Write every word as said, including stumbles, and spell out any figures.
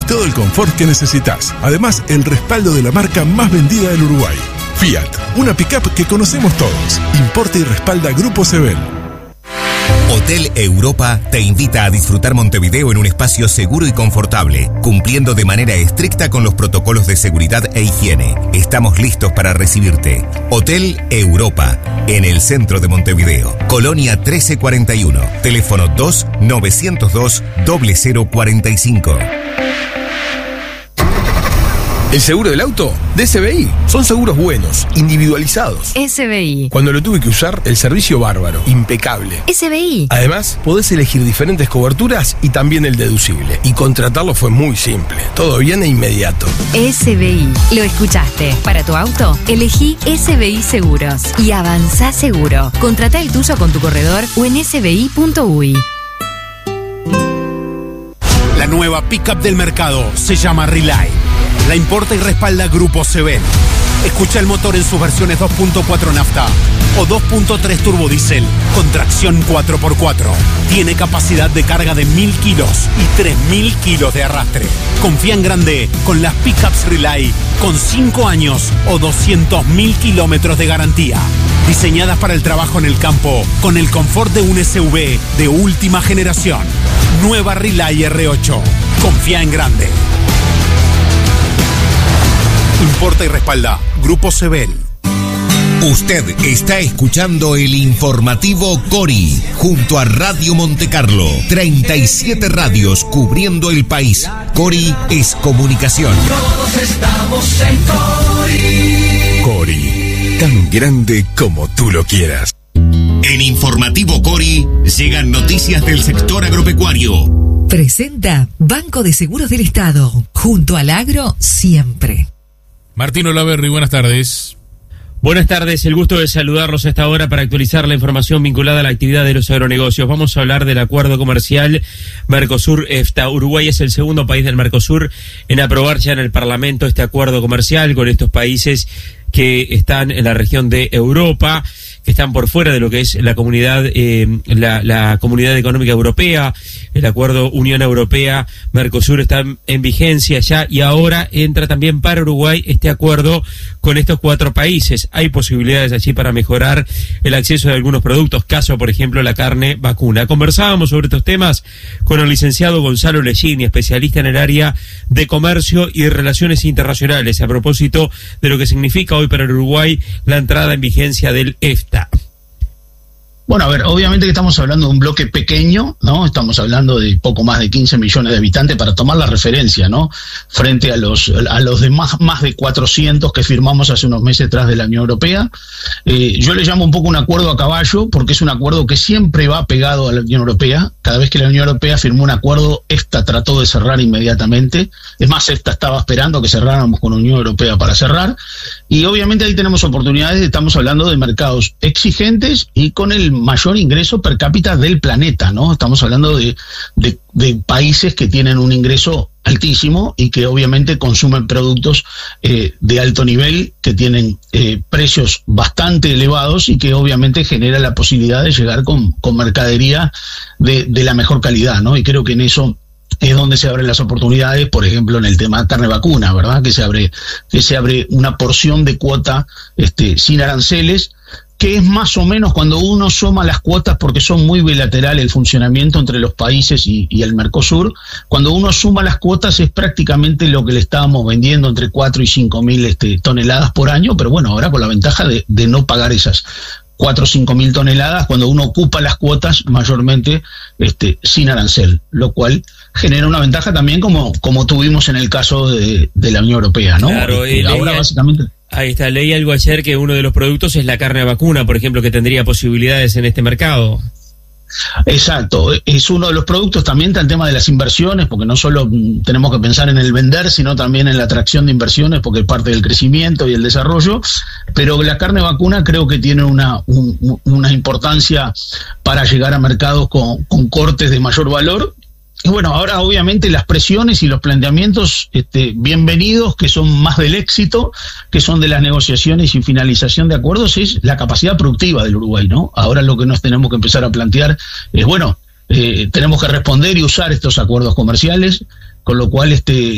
todo el confort que necesitas. Además, el respaldo de la marca más vendida del Uruguay. Fiat, una pick-up que conocemos todos. Importa y respalda Grupo Sebel. Hotel Europa te invita a disfrutar Montevideo en un espacio seguro y confortable, cumpliendo de manera estricta con los protocolos de seguridad e higiene. Estamos listos para recibirte. Hotel Europa, en el centro de Montevideo. Colonia trece cuarenta y uno. Teléfono dos novecientos dos cero cero cuarenta y cinco. ¿El seguro del auto? De S B I. Son seguros buenos, individualizados. S B I. Cuando lo tuve que usar, el servicio bárbaro, impecable. S B I. Además, podés elegir diferentes coberturas y también el deducible. Y contratarlo fue muy simple. Todo bien e inmediato. S B I. Lo escuchaste. Para tu auto, elegí S B I Seguros. Y avanzá seguro. Contratá el tuyo con tu corredor o en s b i punto u y. La nueva pickup del mercado se llama Relay. La importa y respalda Grupo Sebel. Escucha el motor en sus versiones dos punto cuatro nafta o dos punto tres turbodiesel con tracción cuatro por cuatro. Tiene capacidad de carga de mil kilos y tres mil kilos de arrastre. Confía en grande con las pickups Relay con cinco años o doscientos mil kilómetros de garantía. Diseñadas para el trabajo en el campo con el confort de un S U V de última generación. Nueva Relay R ocho. Confía en grande. Importa y respalda Grupo Sebel. Usted está escuchando el informativo Cori junto a Radio Montecarlo. treinta y siete radios cubriendo el país. Cori es comunicación. Todos estamos en Cori. Cori, tan grande como tú lo quieras. En Informativo Cori llegan noticias del sector agropecuario. Presenta Banco de Seguros del Estado. Junto al agro, siempre. Martín Olaverri, buenas tardes. Buenas tardes, el gusto de saludarlos a esta hora para actualizar la información vinculada a la actividad de los agronegocios. Vamos a hablar del acuerdo comercial Mercosur-EFTA. Uruguay es el segundo país del Mercosur en aprobar ya en el Parlamento este acuerdo comercial con estos países que están en la región de Europa, que están por fuera de lo que es la comunidad, eh, la, la comunidad económica europea. El acuerdo Unión Europea-Mercosur está en vigencia ya y ahora entra también para Uruguay este acuerdo con estos cuatro países. Hay posibilidades allí para mejorar el acceso de algunos productos, caso por ejemplo la carne vacuna. Conversábamos sobre estos temas con el licenciado Gonzalo Lechini, especialista en el área de comercio y relaciones internacionales, a propósito de lo que significa hoy para el Uruguay la entrada en vigencia del EFTA. Bueno, a ver, obviamente que estamos hablando de un bloque pequeño, ¿no? Estamos hablando de poco más de quince millones de habitantes para tomar la referencia, ¿no? Frente a los a los demás más de cuatrocientos que firmamos hace unos meses tras de la Unión Europea. Eh, yo le llamo un poco un acuerdo a caballo porque es un acuerdo que siempre va pegado a la Unión Europea. Cada vez que la Unión Europea firmó un acuerdo, EFTA trató de cerrar inmediatamente. Es más, EFTA estaba esperando que cerráramos con la Unión Europea para cerrar. Y obviamente ahí tenemos oportunidades, estamos hablando de mercados exigentes y con el mayor ingreso per cápita del planeta, ¿no? Estamos hablando de, de, de países que tienen un ingreso altísimo y que obviamente consumen productos eh, de alto nivel, que tienen eh, precios bastante elevados y que obviamente genera la posibilidad de llegar con, con mercadería de, de la mejor calidad, ¿no? Y creo que en eso es donde se abren las oportunidades, por ejemplo, en el tema de carne vacuna, ¿verdad? Que se abre, que se abre una porción de cuota este, sin aranceles, que es más o menos cuando uno suma las cuotas, porque son muy bilaterales el funcionamiento entre los países y, y el Mercosur, cuando uno suma las cuotas es prácticamente lo que le estábamos vendiendo, entre cuatro y cinco mil este, toneladas por año, pero bueno, ahora con la ventaja de, de no pagar esas cuatro o cinco mil toneladas cuando uno ocupa las cuotas mayormente este, sin arancel, lo cual genera una ventaja también como, como tuvimos en el caso de, de la Unión Europea, ¿no? Claro, este, ahora básicamente... Ahí está, leí algo ayer que uno de los productos es la carne vacuna, por ejemplo, que tendría posibilidades en este mercado. Exacto, es uno de los productos. También está el tema de las inversiones, porque no solo tenemos que pensar en el vender, sino también en la atracción de inversiones, porque es parte del crecimiento y el desarrollo, pero la carne vacuna creo que tiene una, un, una importancia para llegar a mercados con, con cortes de mayor valor. Y bueno, ahora obviamente las presiones y los planteamientos este, bienvenidos, que son más del éxito, que son de las negociaciones y finalización de acuerdos, es la capacidad productiva del Uruguay, ¿no? Ahora lo que nos tenemos que empezar a plantear es, bueno, eh, tenemos que responder y usar estos acuerdos comerciales, con lo cual este